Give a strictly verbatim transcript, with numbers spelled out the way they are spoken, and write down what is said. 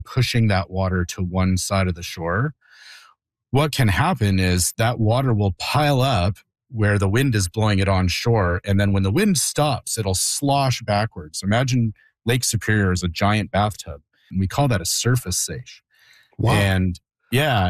pushing that water to one side of the shore, what can happen is that water will pile up where the wind is blowing it on shore. And then when the wind stops, it'll slosh backwards. Imagine Lake Superior is a giant bathtub. And we call that a surface seiche. Wow. And yeah,